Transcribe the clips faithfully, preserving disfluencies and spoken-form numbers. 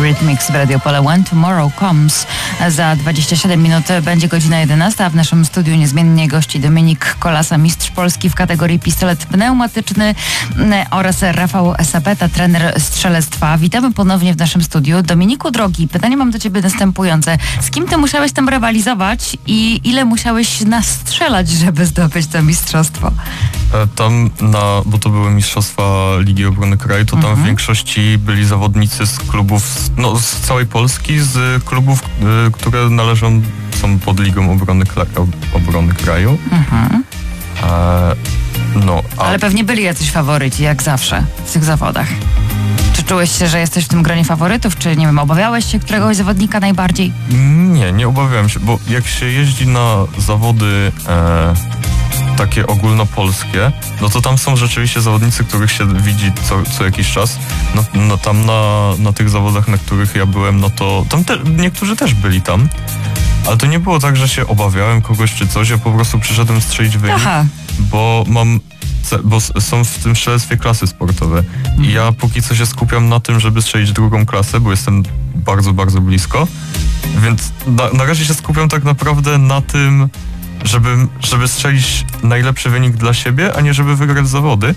Eurythmics w Radio Pole When Tomorrow Comes. Za dwadzieścia siedem minut będzie godzina jedenasta, a w naszym studiu niezmiennie gości Dominik Kolasa, mistrz Polski w kategorii pistolet pneumatyczny oraz Rafał Sapeta, trener strzelectwa. Witamy ponownie w naszym studiu. Dominiku drogi, pytanie mam do ciebie następujące. Z kim ty musiałeś tam rywalizować i ile musiałeś nastrzelać, żeby zdobyć to mistrzostwo? Tam, na, bo to były mistrzostwa Ligi Obrony Kraju, to tam mhm. w większości byli zawodnicy z klubów, no z całej Polski, z klubów, y, które należą, są pod Ligą Obrony, Obrony Kraju. Mhm. E, no, a... Ale pewnie byli jacyś faworyci, jak zawsze, w tych zawodach. Czy czułeś się, że jesteś w tym gronie faworytów, czy nie wiem, obawiałeś się któregoś zawodnika najbardziej? Nie, nie obawiałem się, bo jak się jeździ na zawody e, takie ogólnopolskie, no to tam są rzeczywiście zawodnicy, których się widzi co, co jakiś czas. No, no tam na, na tych zawodach, na których ja byłem, no to tam te, niektórzy też byli tam. Ale to nie było tak, że się obawiałem kogoś czy coś, ja po prostu przyszedłem strzelić wynik, Aha. bo mam, bo są w tym strzelectwie klasy sportowe mhm. i ja póki co się skupiam na tym, żeby strzelić drugą klasę, bo jestem bardzo, bardzo blisko, więc na, na razie się skupiam tak naprawdę na tym, żeby, żeby strzelić najlepszy wynik dla siebie, a nie żeby wygrać zawody.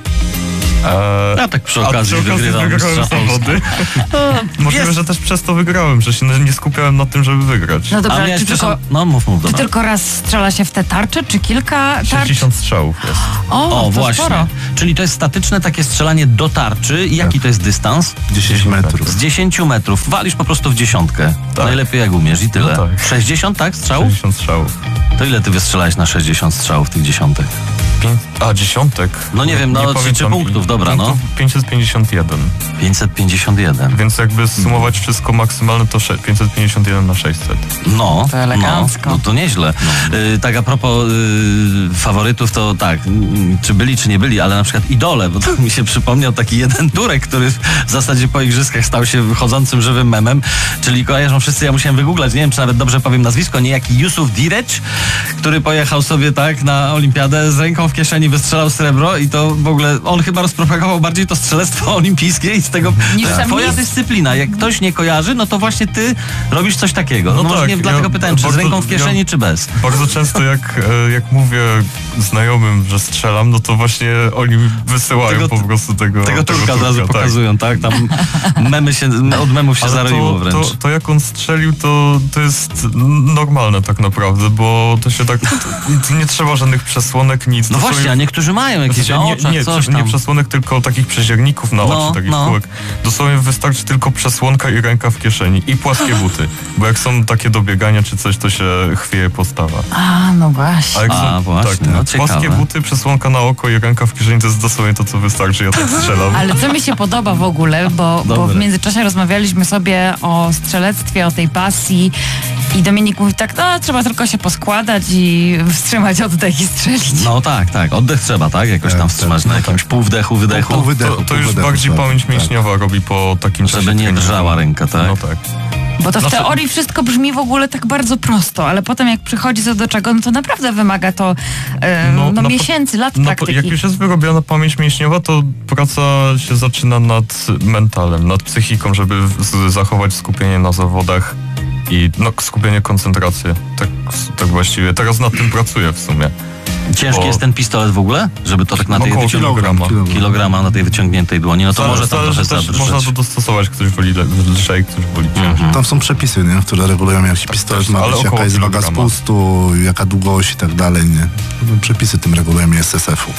Eee, ja tak przy okazji, przy okazji wygrałem zawody. Możliwe, jest. że też przez to wygrałem, że się nie skupiałem na tym, żeby wygrać. No dobra, ale czy, tylko, no, mów, mów, czy tylko raz strzela się w te tarcze, czy kilka tarcz? sześćdziesiąt strzałów jest. O, o właśnie. Sporo. Czyli to jest statyczne takie strzelanie do tarczy. I jaki tak. to jest dystans? dziesięć metrów. Z dziesięciu metrów. Walisz po prostu w dziesiątkę. Tak. Najlepiej jak umiesz i tyle. No tak. sześćdziesiąt, tak? Strzałów? sześćdziesiąt strzałów. To ile ty wystrzelałeś na sześćdziesiąt strzałów tych dziesiątek? Pięć, a, dziesiątek? No nie wiem, no trzy punktów, dobra, no. pięćset pięćdziesiąt jeden. pięćset pięćdziesiąt jeden. Więc jakby sumować wszystko maksymalne to pięćset pięćdziesiąt jeden na sześćset. No, to elegancko. No, no to nieźle. No. Y, tak a propos y, faworytów, to tak, y, czy byli, czy nie byli, ale na przykład idole, bo to mi się przypomniał taki jeden Turek, który w zasadzie po igrzyskach stał się wychodzącym żywym memem, czyli kojarzą wszyscy, ja musiałem wygooglać, nie wiem, czy nawet dobrze powiem nazwisko, niejaki Jusuf Direć, który pojechał sobie tak na olimpiadę z ręką w kieszeni, wystrzelał srebro i to w ogóle, on chyba rozpropagował bardziej to strzelectwo olimpijskie i z tego niż twoja jest... dyscyplina. Jak ktoś nie kojarzy, no to właśnie ty robisz coś takiego. No, no tak, nie, dlatego ja pytałem, czy bardzo, z ręką w kieszeni, ja czy bez. Bardzo często jak, jak mówię znajomym, że strzelam, no to właśnie oni wysyłają tego, po prostu tego Tego Turka od razu tak. pokazują, tak? Tam memy się, od memów się zaroiło wręcz. To, to jak on strzelił, to, to jest normalne tak naprawdę, bo to się tak, to nie trzeba żadnych przesłonek, nic. No właśnie, a niektórzy mają jakieś na oczach, nie, coś nie, tam. nie przesłonek, tylko takich przeźierników na no, oczy, takich no. kółek. Dosłownie wystarczy tylko przesłonka i ręka w kieszeni i płaskie buty, bo jak są takie do biegania czy coś, to się chwieje postawa. A, no właśnie. A, jak a są, właśnie, tak, no, płaskie buty, przesłonka na oko i ręka w kieszeni, to jest dosłownie to, co wystarczy, ja tak strzelam. Ale co mi się podoba w ogóle, bo, bo w międzyczasie rozmawialiśmy sobie o strzelectwie, o tej pasji i Dominik mówi tak, no trzeba tylko się poskładać i wstrzymać oddech i strzelić. No tak, tak, oddech trzeba, tak? Jakoś tam wstrzymać na jakimś pół wdechu, wydechu. Pół wydechu, to, to już wydechu, bardziej tak, pamięć mięśniowa tak. robi po takim czasie. Żeby nie drżała ręka, tak? No tak. Bo to w teorii wszystko brzmi w ogóle tak bardzo prosto, ale potem jak przychodzi co do czego, no to naprawdę wymaga to e, no, no, miesięcy, lat no, praktyki. Jak już jest wyrobiona pamięć mięśniowa, to praca się zaczyna nad mentalem, nad psychiką, żeby z, zachować skupienie na zawodach i no, skupienie, koncentrację. Tak, tak właściwie. Teraz nad tym pracuję w sumie. Ciężki bo... jest ten pistolet w ogóle? Żeby to tak na tej kilograma. kilograma na tej wyciągniętej dłoni, no to Zale, może tam trochę zadrżeć. Można to dostosować, ktoś woli lżej, ktoś woli ciężej. Tam są przepisy, nie? Które regulują, jaki pistolet ma być, jaka jest waga spustu, jaka długość i tak dalej, nie? Przepisy tym regulują S S F-u.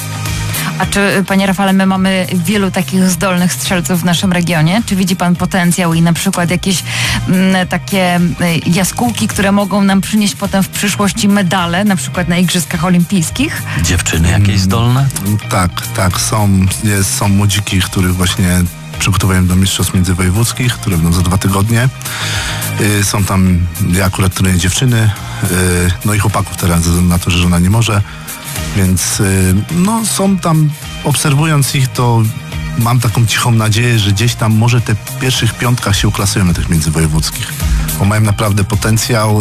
A czy, panie Rafale, my mamy wielu takich zdolnych strzelców w naszym regionie? Czy widzi pan potencjał i na przykład jakieś m, takie m, jaskółki, które mogą nam przynieść potem w przyszłości medale, na przykład na Igrzyskach Olimpijskich? Dziewczyny jakieś zdolne? Mm, tak, tak. Są, jest, są młodziki, których właśnie przygotowują do mistrzostw międzywojewódzkich, które będą za dwa tygodnie. Yy, są tam ja akurat trenuję dziewczyny, yy, no i chłopaków teraz, ze względu na to, że żona nie może. Więc no są tam, obserwując ich, to mam taką cichą nadzieję, że gdzieś tam może te pierwszych piątkach się uklasują na tych międzywojewódzkich. Bo mają naprawdę potencjał.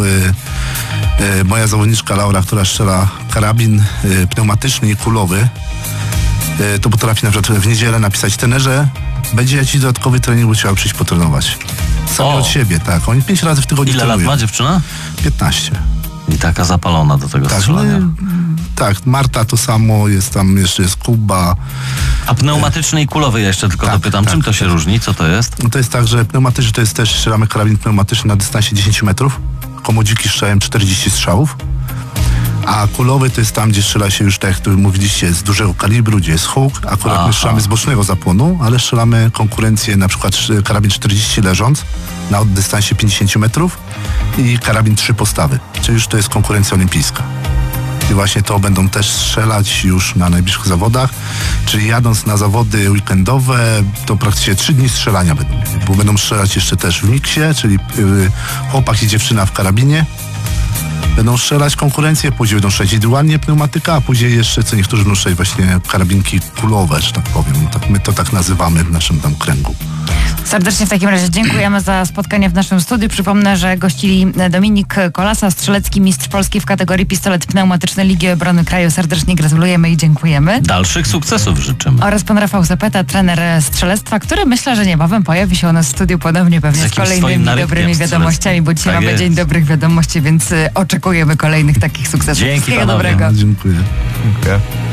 Moja zawodniczka Laura, która strzela karabin pneumatyczny i kulowy, to potrafi na przykład w niedzielę napisać trenerze, będzie jakiś dodatkowy trening, bo trzeba przyjść potrenować. sami O. od siebie, tak. Oni pięć razy w tygodniu Ile lat trenują. ma dziewczyna? piętnaście. I taka zapalona do tego Tak, no, strzelania. tak, Marta to samo, jest tam jeszcze jest Kuba. A pneumatyczny i kulowy ja jeszcze tylko Tak, dopytam, tak, czym to się różni? Co to jest? No to jest tak, że pneumatyczny to jest też strzelamy karabin pneumatyczny na dystansie dziesięć metrów. Komodziki strzelają czterdzieści strzałów. A kulowy to jest tam, gdzie strzela się już, tak jak tu mówiliście, z dużego kalibru, gdzie jest huk. Akurat Aha. my strzelamy z bocznego zapłonu, ale strzelamy konkurencję, na przykład sz- karabin czterdzieści leżąc na dystansie pięćdziesiąt metrów i karabin trzy postawy, czyli już to jest konkurencja olimpijska. I właśnie to będą też strzelać już na najbliższych zawodach, czyli jadąc na zawody weekendowe, to praktycznie trzy dni strzelania będą mieli, bo będą strzelać jeszcze też w miksie, czyli yy, chłopak i dziewczyna w karabinie. Będą strzelać konkurencję, później będą strzelać indywidualnie pneumatyka, a później jeszcze co niektórzy będą strzelać właśnie karabinki kulowe, że tak powiem. Tak, my to tak nazywamy w naszym tam kręgu. Serdecznie w takim razie dziękujemy za spotkanie w naszym studiu. Przypomnę, że gościli Dominik Kolasa, strzelecki mistrz Polski w kategorii pistolet pneumatyczny Ligi Obrony Kraju. Serdecznie gratulujemy i dziękujemy. Dalszych sukcesów życzymy. Oraz pan Rafał Zapeta, trener strzelectwa, który myślę, że niebawem pojawi się u nas w studiu ponownie pewnie Z z, jakimś swoim kolejnymi narybkiem dobrymi wiadomościami, bo dzisiaj Tak mamy jest. Dzień Dobrych Wiadomości, więc y, oczekujemy kolejnych takich sukcesów. Dzięki, Wszystkiego panowie. dobrego. Dziękuję. Dziękuję.